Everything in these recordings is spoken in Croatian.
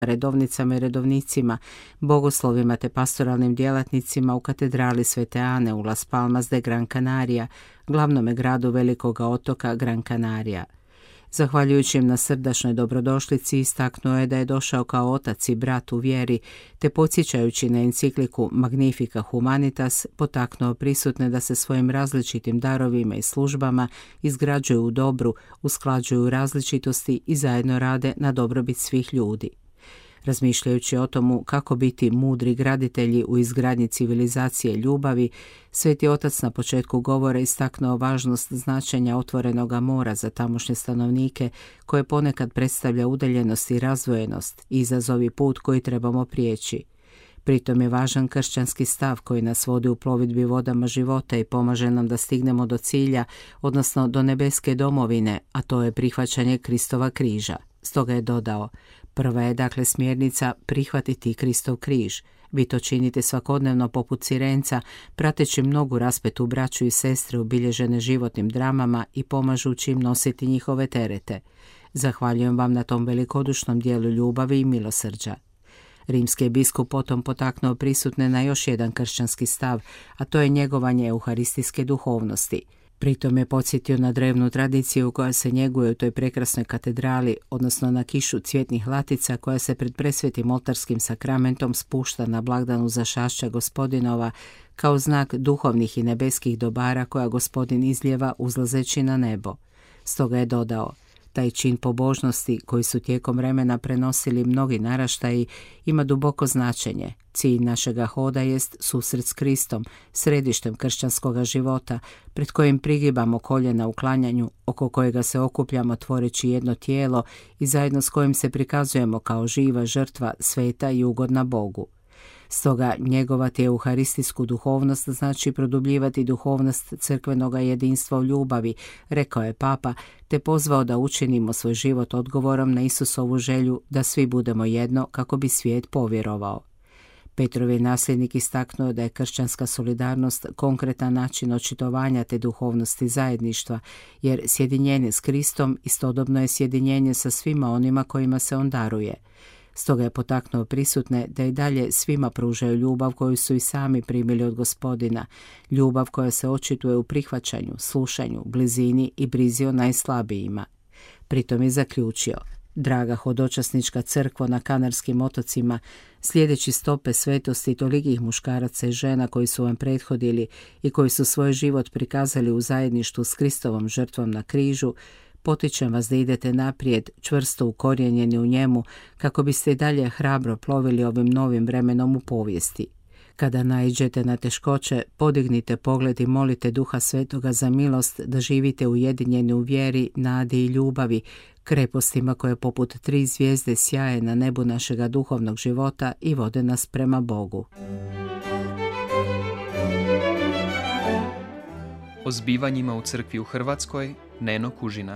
redovnicama i redovnicima, bogoslovima te pastoralnim djelatnicima u katedrali Svete Ane u Las Palmas de Gran Canaria, glavnome gradu Velikoga otoka Gran Canaria. Zahvaljujući im na srdačnoj dobrodošlici, istaknuo je da je došao kao otac i brat u vjeri, te podsjećajući na encikliku Magnifica Humanitas, potaknuo prisutne da se svojim različitim darovima i službama izgrađuju u dobru, usklađuju različitosti i zajedno rade na dobrobit svih ljudi. Razmišljajući o tomu kako biti mudri graditelji u izgradnji civilizacije ljubavi, Sveti Otac na početku govora istaknuo važnost značenja otvorenoga mora za tamošnje stanovnike, koje ponekad predstavlja udaljenost i razdvojenost i izazovi put koji trebamo prijeći. Pritom je važan kršćanski stav koji nas vodi u plovidbi vodama života i pomaže nam da stignemo do cilja, odnosno do nebeske domovine, a to je prihvaćanje Kristova križa. Stoga je dodao: prva je dakle smjernica prihvatiti Kristov križ. Vi to činite svakodnevno poput sirenca, prateći mnogu raspetu braću i sestre obilježene životnim dramama i pomažući im nositi njihove terete. Zahvaljujem vam na tom velikodušnom dijelu ljubavi i milosrđa. Rimski je biskup potom potaknuo prisutne na još jedan kršćanski stav, a to je njegovanje euharistijske duhovnosti. Pritom je podsjetio na drevnu tradiciju koja se njeguje u toj prekrasnoj katedrali, odnosno na kišu cvjetnih latica koja se pred presvetim oltarskim sakramentom spušta na blagdanu Zašašća Gospodinova kao znak duhovnih i nebeskih dobara koja Gospodin izlijeva uzlazeći na nebo. Stoga je dodao: taj čin pobožnosti koji su tijekom vremena prenosili mnogi naraštaji ima duboko značenje. Cilj našega hoda jest susret s Kristom, središtem kršćanskoga života, pred kojim prigibamo koljena u klanjanju, oko kojega se okupljamo tvoreći jedno tijelo i zajedno s kojim se prikazujemo kao živa žrtva, sveta i ugodna Bogu. Stoga njegovati euharistijsku duhovnost znači produbljivati duhovnost crkvenoga jedinstva u ljubavi, rekao je Papa, te pozvao da učinimo svoj život odgovorom na Isusovu želju da svi budemo jedno kako bi svijet povjerovao. Petrov je nasljednik istaknuo da je kršćanska solidarnost konkretan način očitovanja te duhovnosti zajedništva, jer sjedinjenje s Kristom istodobno je sjedinjenje sa svima onima kojima se on daruje. Stoga je potaknuo prisutne da i dalje svima pružaju ljubav koju su i sami primili od Gospodina, ljubav koja se očituje u prihvaćanju, slušanju, blizini i brizi o najslabijima. Pritom je zaključio: draga hodočasnička crkvo na Kanarskim otocima, slijedeći stope svetosti tolikih muškaraca i žena koji su vam prethodili i koji su svoj život prikazali u zajedništvu s Kristovom žrtvom na križu, potičem vas da idete naprijed, čvrsto ukorijenjeni u njemu, kako biste i dalje hrabro plovili ovim novim vremenom u povijesti. Kada naiđete na teškoće, podignite pogled i molite Duha Svetoga za milost da živite ujedinjeni u vjeri, nadi i ljubavi, krepostima koje poput 3 zvijezde sjaje na nebu našega duhovnog života i vode nas prema Bogu. O zbivanjima u crkvi u Hrvatskoj, Neno Kužina.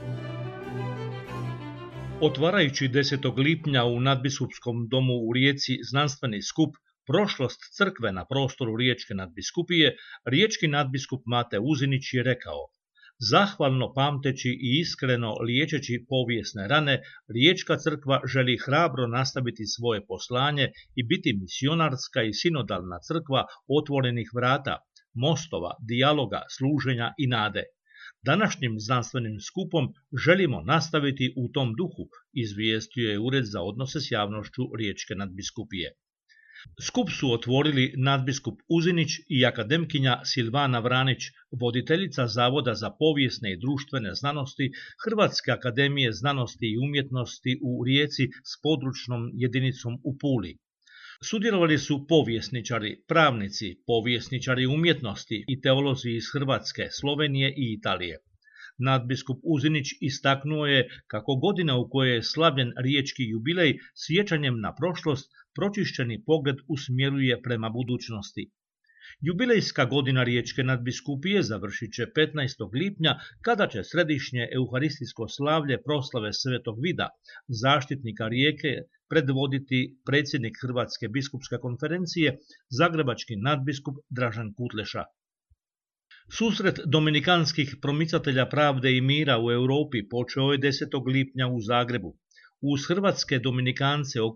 Otvarajući 10. lipnja u nadbiskupskom domu u Rijeci znanstveni skup Prošlost crkve na prostoru Riječke nadbiskupije, riječki nadbiskup Mate Uzinić je rekao: zahvalno pamteći i iskreno liječeći povijesne rane, Riječka crkva želi hrabro nastaviti svoje poslanje i biti misionarska i sinodalna crkva otvorenih vrata, mostova, dijaloga, služenja i nade. Današnjim znanstvenim skupom želimo nastaviti u tom duhu, izvijestio je Ured za odnose s javnošću Riječke nadbiskupije. Skup su otvorili nadbiskup Uzinić i akademkinja Silvana Vranić, voditeljica Zavoda za povijesne i društvene znanosti Hrvatske akademije znanosti i umjetnosti u Rijeci s područnom jedinicom u Puli. Sudjelovali su povjesničari, pravnici, povjesničari umjetnosti i teolozi iz Hrvatske, Slovenije i Italije. Nadbiskup Uzinić istaknuo je kako godina u kojoj je slavljen riječki jubilej sjećanjem na prošlost pročišćeni pogled usmjeruje prema budućnosti. Jubilejska godina Riječke nadbiskupije završit će 15. lipnja kada će središnje euharistijsko slavlje proslave Svetog Vida, zaštitnika Rijeke, predvoditi predsjednik Hrvatske biskupske konferencije, zagrebački nadbiskup Dražen Kutleša. Susret dominikanskih promicatelja pravde i mira u Europi počeo je 10. lipnja u Zagrebu. Uz hrvatske dominikance